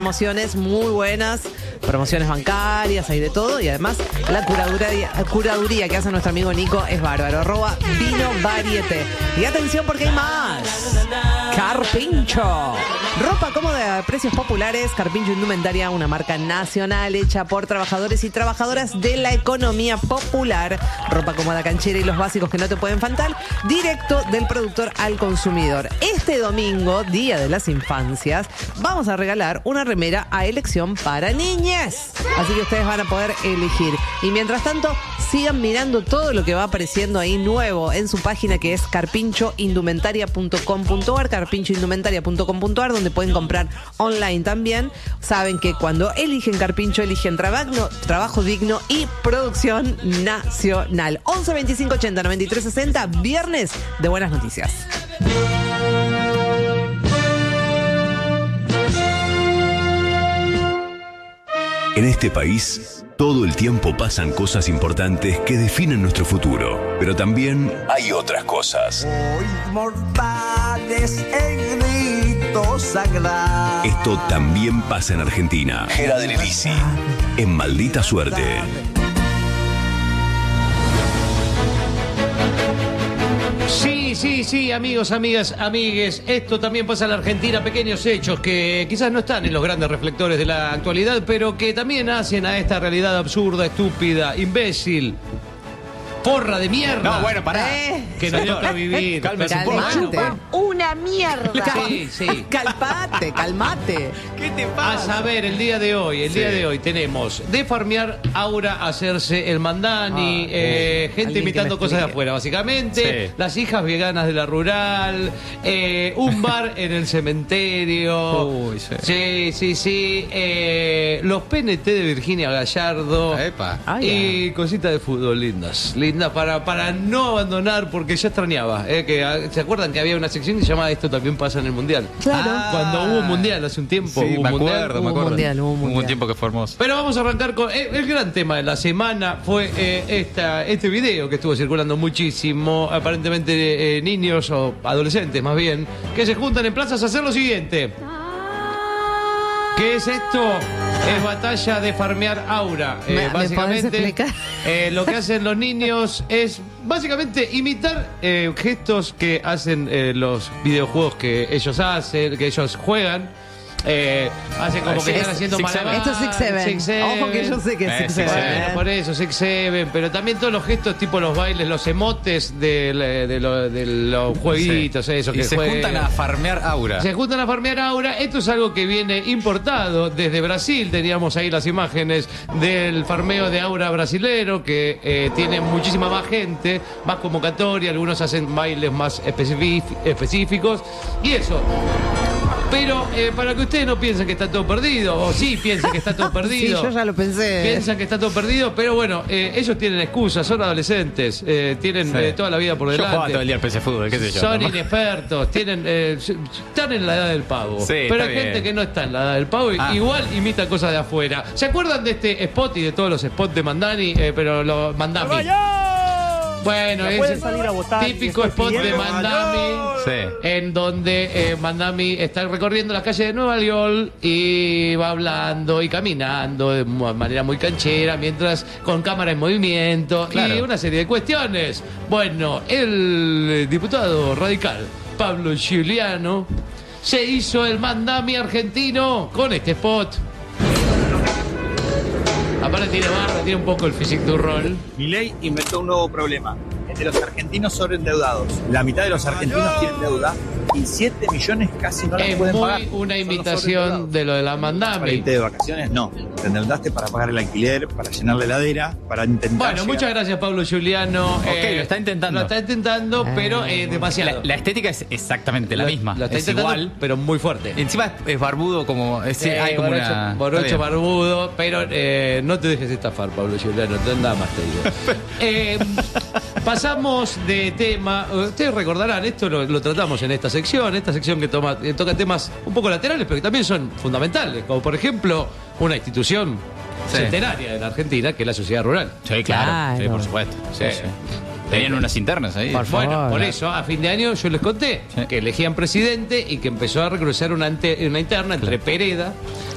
Promociones muy buenas, promociones bancarias, hay de todo. Y además la curaduría que hace nuestro amigo Nico es bárbaro. @Vino Varieté. Y atención porque hay más. Carpincho. Ropa cómoda a precios populares. Carpincho Indumentaria, una marca nacional hecha por trabajadores y trabajadoras de la economía popular. Ropa cómoda, canchera y los básicos que no te pueden faltar. Directo del productor al consumidor. Este domingo, Día de las Infancias, vamos a regalar una remera a elección para niñas. Así que ustedes van a poder elegir. Y mientras tanto, sigan mirando todo lo que va apareciendo ahí nuevo en su página, que es carpinchoindumentaria.com.ar, carpinchoindumentaria.com.ar, donde pueden comprar online también. Saben que cuando eligen Carpincho, eligen trabajo digno y producción nacional. 11 25 80 93 60, viernes de buenas noticias. En este país, todo el tiempo pasan cosas importantes que definen nuestro futuro. Pero también hay otras cosas. Hoy mortales en grito sagrado. Esto también pasa en Argentina. Gera del Elisi, en Maldita Suerte. Sí, amigos, amigas, amigues. Esto también pasa en la Argentina. Pequeños hechos que quizás no están en los grandes reflectores de la actualidad, pero que también hacen a esta realidad absurda, estúpida, imbécil, porra de mierda. No, bueno, pará. Que nos toca vivir. Cálmese un poco. Calmate. Una mierda. Sí. Calmate. ¿Qué te pasa? A saber, el día de hoy tenemos de farmear Aura, hacerse el mandani, gente alguien imitando que me cosas de explique. afuera, básicamente. Sí. Las hijas veganas de la rural, un bar en el cementerio. Uy, sí. Sí. Los PNT de Virginia Gallardo. Epa. Y cositas de fútbol lindas para no abandonar, porque ya extrañaba. ¿Se acuerdan que había una sección que se llamaba Esto también pasa en el Mundial? Claro. Cuando hubo un mundial hace un tiempo. Sí, hubo me un mundial. acuerdo. Hubo un Hubo mundial. un tiempo que fue hermoso. Pero vamos a arrancar con el gran tema de la semana. Fue este video que estuvo circulando muchísimo. Aparentemente niños o adolescentes más bien, que se juntan en plazas a hacer lo siguiente. ¿Qué es esto? Es batalla de farmear Aura. ¿Me podés explicar? Lo que hacen los niños es básicamente imitar gestos que hacen los videojuegos que ellos hacen, que ellos juegan. Hacen como que están haciendo malabares. Esto es 6-7. Ojo que yo sé que es 6-7. Bueno, por eso, 6-7, pero también todos los gestos tipo los bailes, los emotes de los jueguitos, Sí. eso Y que se juegan. juntan a farmear Aura. Se juntan a farmear Aura. Esto es algo que viene importado desde Brasil. Teníamos ahí las imágenes del farmeo de Aura brasilero, que tiene muchísima más gente, más convocatoria. Algunos hacen bailes más específicos. Y eso. Pero para que ustedes no piensen que está todo perdido, o sí piensen que está todo perdido. Sí, yo ya lo pensé. Piensan que está todo perdido, pero bueno, ellos tienen excusas, son adolescentes, tienen toda la vida por Yo delante. jugaba todo el día al PC Fútbol, qué sé yo. Son ¿no? inexpertos, están en la edad del pavo. Sí, pero está hay gente bien. que no está en la edad del pavo y igual imita cosas de afuera. ¿Se acuerdan de este spot y de todos los spots de Mandani? Pero los Mandami. Bueno, es salir a votar, típico y estoy spot de pidiendo Mandami. Sí. En donde Mandami está recorriendo las calles de Nueva York y va hablando y caminando de manera muy canchera, mientras con cámara en movimiento Claro. y una serie de cuestiones. Bueno, el diputado radical Pablo Giuliano se hizo el Mandami argentino con este spot. Aparte tiene barra, tiene un poco el physique du rol. Milei inventó un nuevo problema, el de los argentinos sobreendeudados. La mitad de los argentinos tienen deuda y 7 millones casi no las Es pueden pagar. muy una Son los imitación sobreendeudados. de lo de la Para Mandami. irte de vacaciones, no. Te endeudaste para pagar el alquiler, para llenar la heladera, para intentar Bueno, llegar. muchas gracias Pablo Giuliano. Ok, lo está intentando. Lo está intentando, pero demasiado. La estética es exactamente la misma. Lo está Es intentando, igual. pero muy fuerte. Encima es barbudo como... hay como una... Morocho está bien. barbudo, pero no te dejes estafar, Pablo Giuliano, nada más te digo. Pasamos de tema. Ustedes recordarán, esto lo tratamos en esta sección que toca temas un poco laterales, pero que también son fundamentales, como por ejemplo una institución centenaria de la Argentina, que es la sociedad rural. Sí, claro. Sí, por supuesto. Sí. Tenían unas internas ahí. Por favor. Bueno, por eso, a fin de año yo les conté Sí. que elegían presidente y que empezó a recrudecer una interna entre Pereda